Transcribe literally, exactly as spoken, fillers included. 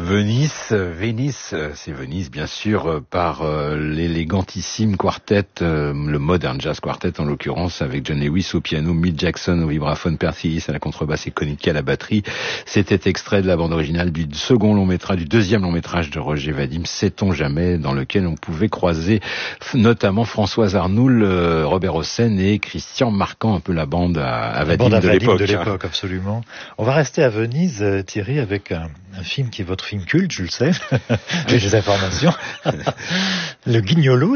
Venise, Venise, c'est Venise bien sûr, par euh, l'élégantissime quartet, euh, le Modern Jazz Quartet en l'occurrence, avec John Lewis au piano, Milt Jackson au vibraphone, Percy Hillis à la contrebasse et Connie Kay à la batterie. C'était extrait de la bande originale du second long métrage, du deuxième long métrage de Roger Vadim, Sait-on jamais, dans lequel on pouvait croiser notamment Françoise Arnoul, euh, Robert Hossein et Christian Marquand, un peu la bande à, à Vadim, bande à de, Vadim l'époque. de l'époque. Absolument. On va rester à Venise, euh, Thierry, avec un, un film qui est votre film culte, je le sais, j'ai des informations. Le Guignolo